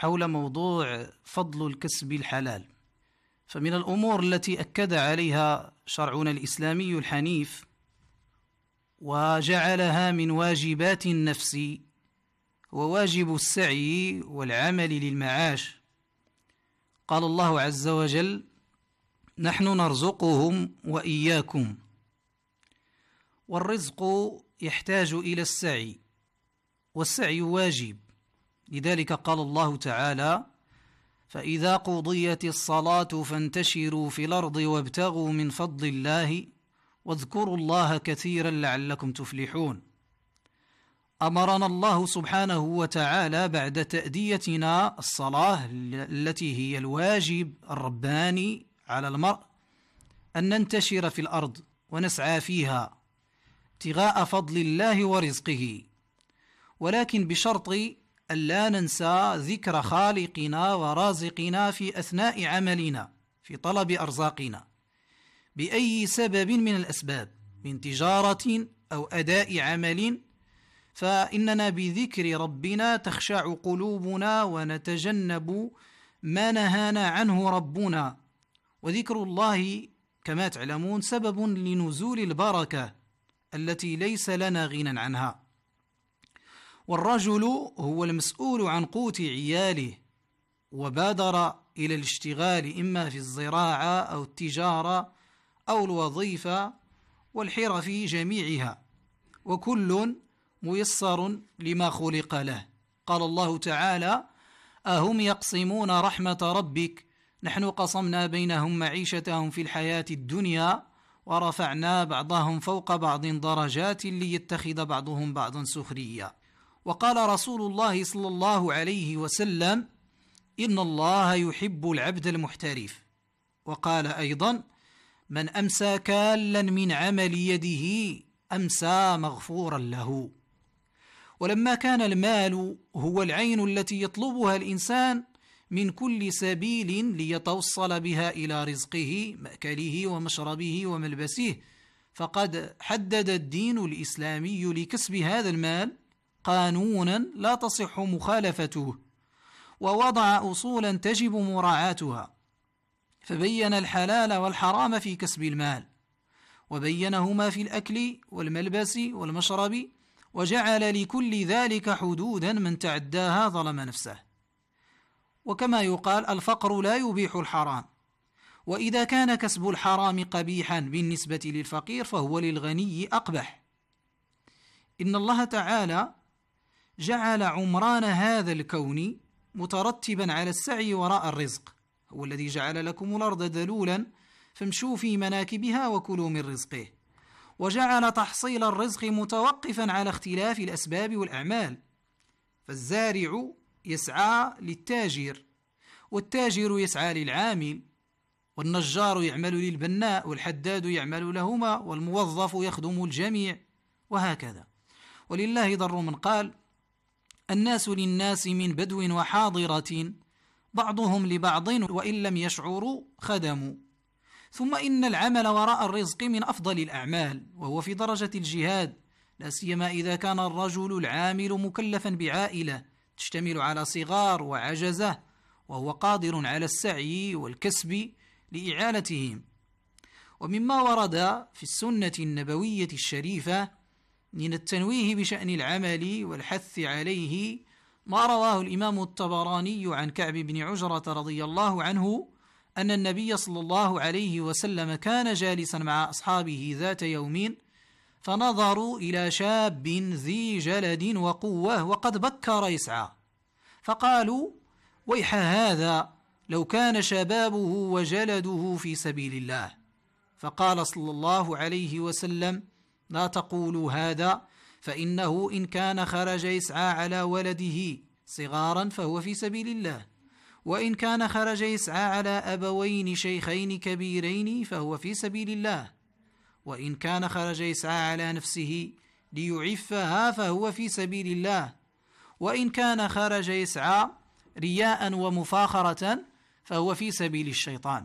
حول موضوع فضل الكسب الحلال. فمن الأمور التي أكد عليها شرعنا الإسلامي الحنيف وجعلها من واجبات النفس وواجب السعي والعمل للمعاش. قال الله عز وجل: نحن نرزقهم وإياكم. والرزق يحتاج إلى السعي، والسعي واجب. لذلك قال الله تعالى: فإذا قضيت الصلاة فانتشروا في الأرض وابتغوا من فضل الله واذكروا الله كثيرا لعلكم تفلحون. أمرنا الله سبحانه وتعالى بعد تأديتنا الصلاة التي هي الواجب الرباني على المرء أن ننتشر في الأرض ونسعى فيها ابتغاء فضل الله ورزقه، ولكن بشرط أن لا ننسى ذكر خالقنا ورازقنا في أثناء عملنا في طلب أرزاقنا بأي سبب من الأسباب، من تجارة أو أداء عمل، فإننا بذكر ربنا تخشع قلوبنا ونتجنب ما نهانا عنه ربنا. وذكر الله كما تعلمون سبب لنزول البركة التي ليس لنا غنى عنها. والرجل هو المسؤول عن قوت عياله، وبادر إلى الاشتغال إما في الزراعة أو التجارة أو الوظيفة والحرف جميعها، وكل ميسر لما خلق له. قال الله تعالى: أهم يقسمون رحمة ربك نحن قسمنا بينهم معيشتهم في الحياة الدنيا ورفعنا بعضهم فوق بعض درجات ليتخذ بعضهم بعضا سخريا. وقال رسول الله صلى الله عليه وسلم: إن الله يحب العبد المحترف. وقال أيضا: من أمسى كالا من عمل يده أمسى مغفورا له. ولما كان المال هو العين التي يطلبها الإنسان من كل سبيل ليتوصل بها إلى رزقه مأكله ومشربه وملبسه، فقد حدد الدين الإسلامي لكسب هذا المال قانونا لا تصح مخالفته، ووضع أصولا تجب مراعاتها، فبين الحلال والحرام في كسب المال، وبينهما في الأكل والملبس والمشرب، وجعل لكل ذلك حدودا من تعداها ظلم نفسه. وكما يقال: الفقر لا يبيح الحرام، وإذا كان كسب الحرام قبيحا بالنسبة للفقير فهو للغني أقبح. إن الله تعالى جعل عمران هذا الكون مترتبا على السعي وراء الرزق، هو الذي جعل لكم الأرض ذلولا فامشوا في مناكبها وكلوا من رزقه، وجعل تحصيل الرزق متوقفا على اختلاف الأسباب والأعمال، فالزارع يسعى للتاجر، والتاجر يسعى للعامل، والنجار يعمل للبناء، والحداد يعمل لهما، والموظف يخدم الجميع، وهكذا. ولله ضر من قال: الناس للناس من بدو وحاضرة بعضهم لبعض وإن لم يشعروا خدموا. ثم إن العمل وراء الرزق من أفضل الأعمال، وهو في درجة الجهاد، لا سيما إذا كان الرجل العامل مكلفا بعائلة تشتمل على صغار وعجزة، وهو قادر على السعي والكسب لإعالتهم. ومما ورد في السنة النبوية الشريفة من التنويه بشأن العمل والحث عليه ما رواه الإمام الطبراني عن كعب بن عجرة رضي الله عنه أن النبي صلى الله عليه وسلم كان جالسا مع أصحابه ذات يوم، فنظروا إلى شاب ذي جلد وقوة وقد بكر يسعى، فقالوا: ويح هذا لو كان شبابه وجلده في سبيل الله. فقال صلى الله عليه وسلم: لا تقولوا هذا، فإنه إن كان خرج يسعى على ولده صغارا فهو في سبيل الله، وإن كان خرج يسعى على أبوين شيخين كبيرين فهو في سبيل الله، وإن كان خرج يسعى على نفسه ليعفها فهو في سبيل الله، وإن كان خرج يسعى رياء ومفاخرة فهو في سبيل الشيطان.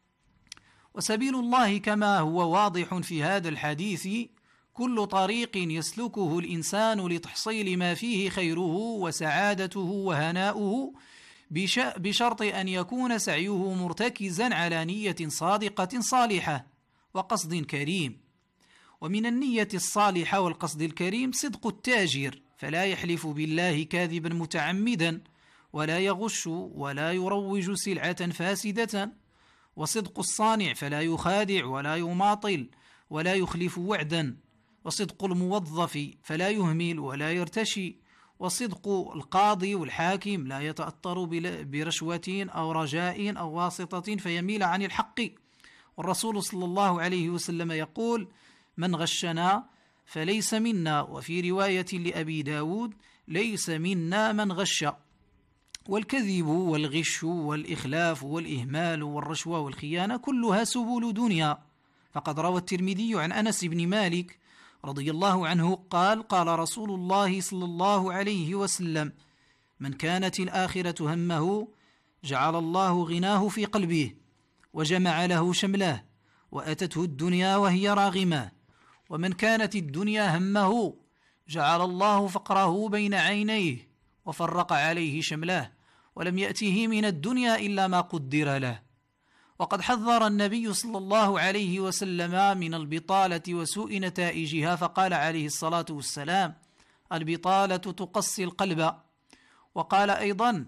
وسبيل الله كما هو واضح في هذا الحديث كل طريق يسلكه الإنسان لتحصيل ما فيه خيره وسعادته وهناؤه بشرط أن يكون سعيه مرتكزا على نية صادقة صالحة وقصد كريم. ومن النية الصالحة والقصد الكريم صدق التاجر، فلا يحلف بالله كاذبا متعمدا، ولا يغش ولا يروج سلعة فاسدة. وصدق الصانع، فلا يخادع ولا يماطل ولا يخلف وعدا. وصدق الموظف، فلا يهمل ولا يرتشي. وصدق القاضي والحاكم، لا يتأثر برشوة أو رجاء أو واسطة فيميل عن الحق. والرسول صلى الله عليه وسلم يقول: من غشنا فليس منا. وفي رواية لأبي داود: ليس منا من غش. والكذب والغش والإخلاف والإهمال والرشوة والخيانة كلها سبل دنيا. فقد روى الترمذي عن أنس بن مالك رضي الله عنه قال: قال رسول الله صلى الله عليه وسلم: من كانت الآخرة همه جعل الله غناه في قلبه وجمع له شمله وأتته الدنيا وهي راغمة. ومن كانت الدنيا همه جعل الله فقره بين عينيه وفرق عليه شمله ولم يأته من الدنيا إلا ما قدر له. وقد حذر النبي صلى الله عليه وسلم من البطالة وسوء نتائجها، فقال عليه الصلاة والسلام: البطالة تقسي القلب. وقال أيضا: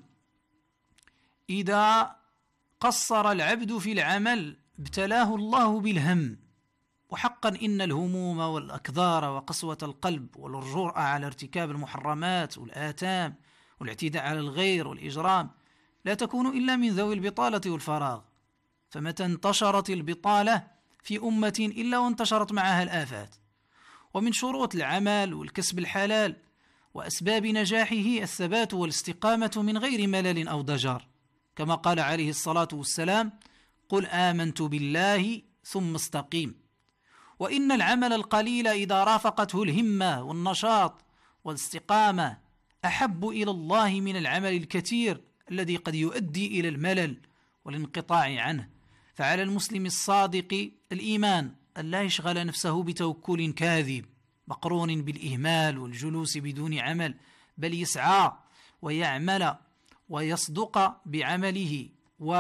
إذا قصر العبد في العمل ابتلاه الله بالهم. وحقا إن الهموم والأكدار وقسوة القلب والجرأة على ارتكاب المحرمات والآثام والاعتداء على الغير والإجرام لا تكون إلا من ذوي البطالة والفراغ. فمتى انتشرت البطالة في أمة إلا وانتشرت معها الآفات. ومن شروط العمل والكسب الحلال وأسباب نجاحه الثبات والاستقامة من غير ملل أو ضجر، كما قال عليه الصلاة والسلام: قل آمنت بالله ثم استقيم. وإن العمل القليل إذا رافقته الهمة والنشاط والاستقامة أحب إلى الله من العمل الكثير الذي قد يؤدي إلى الملل والانقطاع عنه. فعلى المسلم الصادق الإيمان أن لا يشغل نفسه بتوكل كاذب مقرون بالإهمال والجلوس بدون عمل، بل يسعى ويعمل ويصدق بعمله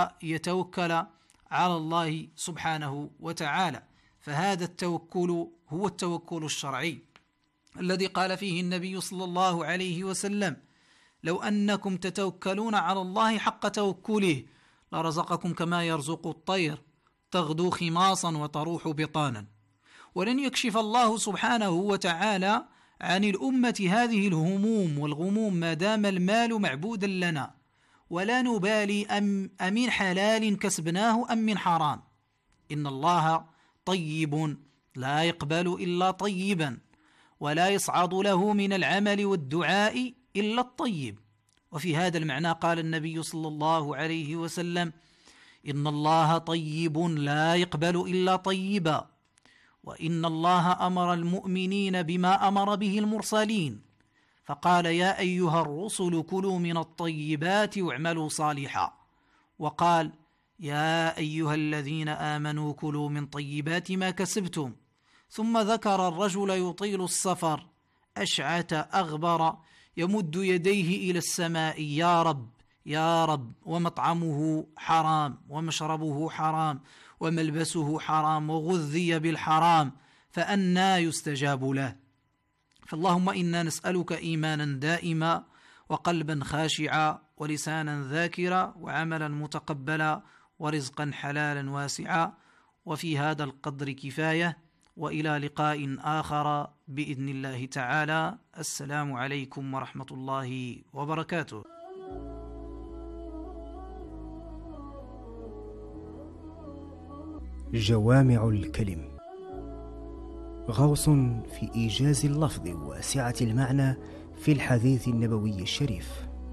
ويتوكل على الله سبحانه وتعالى. فهذا التوكل هو التوكل الشرعي الذي قال فيه النبي صلى الله عليه وسلم: لو أنكم تتوكلون على الله حق توكله لرزقكم كما يرزق الطير تغدو خماصا وتروح بطانا. ولن يكشف الله سبحانه وتعالى عن الأمة هذه الهموم والغموم ما دام المال معبودا لنا، ولا نبالي أمن حلال كسبناه أم من حرام. إن الله طيب لا يقبل إلا طيبا، ولا يصعد له من العمل والدعاء إلا الطيب. وفي هذا المعنى قال النبي صلى الله عليه وسلم: إن الله طيب لا يقبل إلا طيبا. وإن الله أمر المؤمنين بما أمر به المرسلين، فقال: يا أيها الرسل كلوا من الطيبات واعملوا صالحا. وقال: يا أيها الذين آمنوا كلوا من طيبات ما كسبتم. ثم ذكر الرجل يطيل السفر أشعث أغبر يمد يديه إلى السماء: يا رب يا رب، ومطعمه حرام ومشربه حرام وملبسه حرام وغذي بالحرام، فأنى يستجاب له. فاللهم إنا نسألك إيمانا دائما وقلبا خاشعا ولسانا ذاكرا وعملا متقبلا ورزقا حلالا واسعا. وفي هذا القدر كفاية، وإلى لقاء آخر بإذن الله تعالى. السلام عليكم ورحمة الله وبركاته. جوامع الكلم، غوص في إيجاز اللفظ وسعة المعنى في الحديث النبوي الشريف.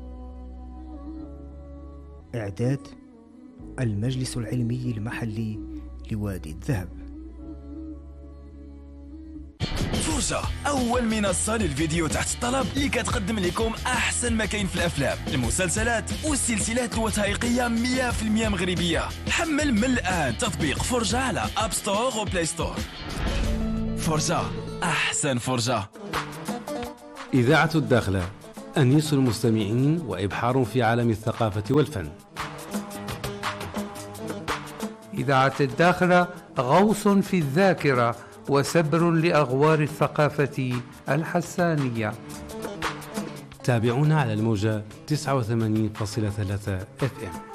إعداد المجلس العلمي المحلي لوادي الذهب. فرجة، أول منصة للفيديو تحت الطلب اللي كتقدم لكم أحسن ما كاين في الأفلام، المسلسلات والسلسلات الوثائقية 100% مغربية. حمل من الآن تطبيق فرجة على أب ستور وبلاي ستور. فرجة، أحسن فرجة. إذاعة الداخلة أنيس المستمعين وإبحار في عالم الثقافة والفن. إذاعة الداخلة غوص في الذاكرة وسبر لأغوار الثقافة الحسانية. تابعونا على الموجة 89.3 FM.